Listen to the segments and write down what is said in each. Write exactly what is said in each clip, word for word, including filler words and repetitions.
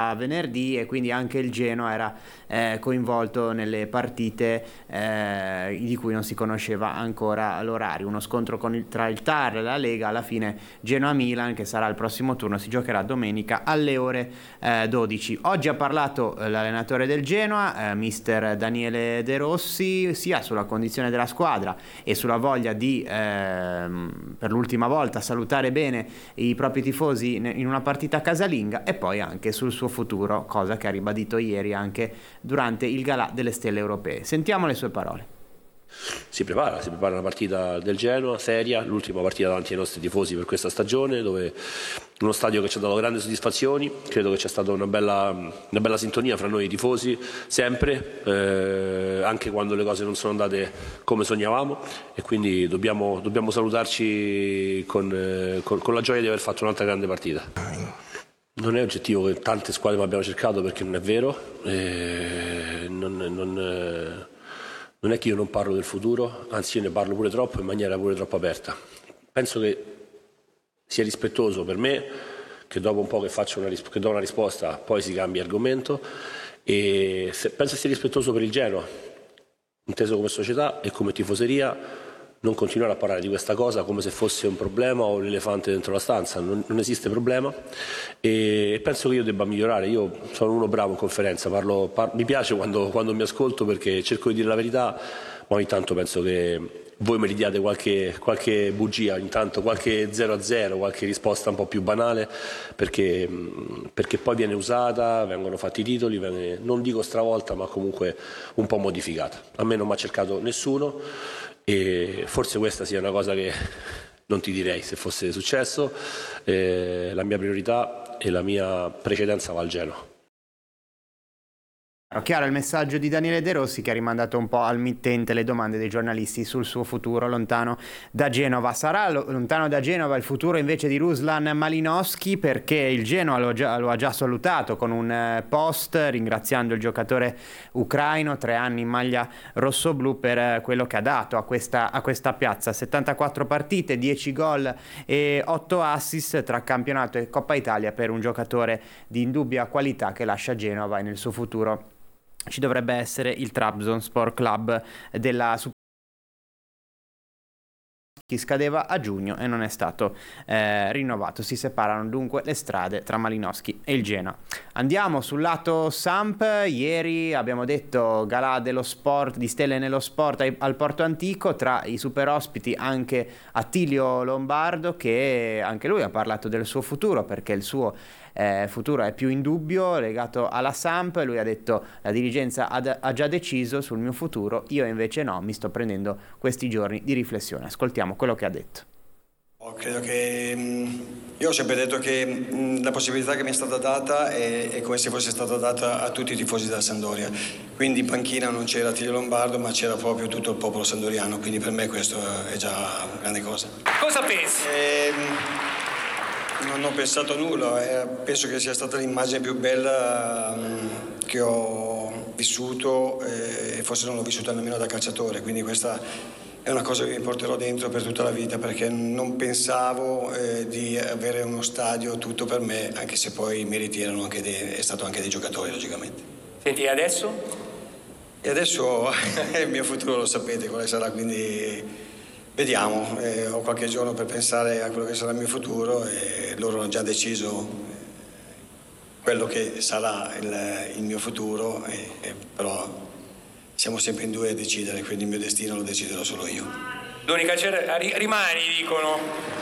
da venerdì e quindi anche il Genoa era eh, coinvolto nelle partite eh, di cui non si conosceva ancora l'orario. Uno scontro con il, tra il T A R e la Lega, alla fine Genoa-Milan, che sarà il prossimo turno, si giocherà domenica alle ore eh, dodici. Oggi ha parlato eh, l'allenatore del Genoa, eh, mister Daniele De Rossi, sia sulla condizione della squadra e sulla voglia di ehm, per l'ultima volta salutare bene i propri tifosi in una partita casalinga, e poi anche sul suo futuro, cosa che ha ribadito ieri anche durante il galà delle stelle europee. Sentiamo le sue parole. Si prepara, si prepara una partita del Genoa, seria, l'ultima partita davanti ai nostri tifosi per questa stagione, dove uno stadio che ci ha dato grandi soddisfazioni. Credo che c'è stata una bella, una bella sintonia fra noi tifosi, sempre, eh, anche quando le cose non sono andate come sognavamo, e quindi dobbiamo, dobbiamo salutarci con, eh, con, con la gioia di aver fatto un'altra grande partita. Non è oggettivo che tante squadre mi abbiano cercato, perché non è vero, eh, non, non, eh, non è che io non parlo del futuro, anzi io ne parlo pure troppo, in maniera pure troppo aperta. Penso che sia rispettoso per me che dopo un po' che, faccio una, che do una risposta poi si cambia argomento, e se, penso sia rispettoso per il Genoa, inteso come società e come tifoseria, non continuare a parlare di questa cosa come se fosse un problema o l'elefante dentro la stanza. Non, non esiste problema, e penso che io debba migliorare. Io sono uno bravo in conferenza, parlo, par- mi piace quando, quando mi ascolto, perché cerco di dire la verità, ma ogni tanto penso che voi mi ridiate qualche, qualche bugia, ogni tanto qualche zero a zero, qualche risposta un po' più banale, perché, perché poi viene usata, vengono fatti i titoli, viene, non dico stravolta, ma comunque un po' modificata. A me non mi ha cercato nessuno, e forse questa sia una cosa che non ti direi se fosse successo. Eh, la mia priorità e la mia precedenza va al Genoa. Chiaro il messaggio di Daniele De Rossi, che ha rimandato un po' al mittente le domande dei giornalisti sul suo futuro lontano da Genova. Sarà lontano da Genova il futuro invece di Ruslan Malinovskyi, perché il Genoa lo, già, lo ha già salutato con un post ringraziando il giocatore ucraino, tre anni in maglia rossoblù, per quello che ha dato a questa, a questa piazza. settantaquattro partite, dieci gol e otto assist tra campionato e Coppa Italia, per un giocatore di indubbia qualità che lascia Genova, e nel suo futuro ci dovrebbe essere il Trabzonspor Club della Super. Chi scadeva a giugno e non è stato eh, rinnovato. Si separano dunque le strade tra Malinovskyi e il Genoa. Andiamo sul lato Samp. Ieri abbiamo detto galà dello sport, di stelle nello sport ai, al Porto Antico, tra i super ospiti anche Attilio Lombardo, che anche lui ha parlato del suo futuro, perché il suo eh, futuro è più in dubbio legato alla Samp. Lui ha detto: la dirigenza ha, ha già deciso sul mio futuro, io invece no, mi sto prendendo questi giorni di riflessione. Ascoltiamo quello che ha detto. Oh, credo che mh, io ho sempre detto che mh, la possibilità che mi è stata data è, è come se fosse stata data a tutti i tifosi della Sampdoria. Quindi in panchina non c'era Attilio Lombardo, ma c'era proprio tutto il popolo sandoriano, quindi per me questo è già una grande cosa. Cosa pensi? E, mh, non ho pensato a nulla, eh, penso che sia stata l'immagine più bella mh, che ho vissuto, eh, e forse non l'ho vissuta nemmeno da calciatore, quindi questa è una cosa che mi porterò dentro per tutta la vita, perché non pensavo eh, di avere uno stadio tutto per me, anche se poi i meriti erano anche dei, è stato anche dei giocatori, logicamente. Senti, e adesso? E adesso il mio futuro lo sapete quale sarà, quindi vediamo. Eh, ho qualche giorno per pensare a quello che sarà il mio futuro, e loro hanno già deciso quello che sarà il, il mio futuro, e, e però siamo sempre in due a decidere, quindi il mio destino lo deciderò solo io. L'unica cer- rimani, dicono.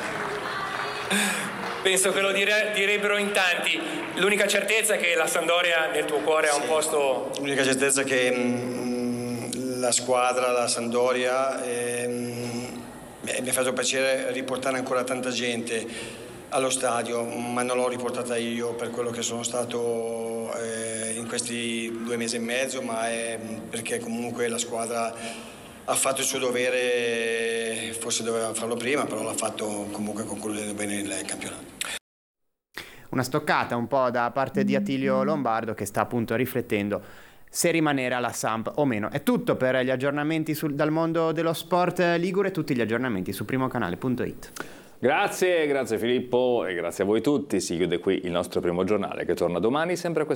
Penso che lo dire- direbbero in tanti. L'unica certezza è che la Sampdoria nel tuo cuore ha sì, un posto. L'unica certezza è che mh, la squadra, la Sampdoria, ehm, mi ha fatto piacere riportare ancora tanta gente allo stadio, ma non l'ho riportata io per quello che sono stato eh, in questi due mesi e mezzo, ma è perché comunque la squadra ha fatto il suo dovere, forse doveva farlo prima, però l'ha fatto comunque concludendo bene il campionato. Una stoccata un po' da parte di Attilio Lombardo, che sta appunto riflettendo se rimanere alla Samp o meno. È tutto per gli aggiornamenti sul, dal mondo dello sport ligure, tutti gli aggiornamenti su primocanale punto it. Grazie, grazie Filippo, e grazie a voi tutti. Si chiude qui il nostro primo giornale, che torna domani sempre a questa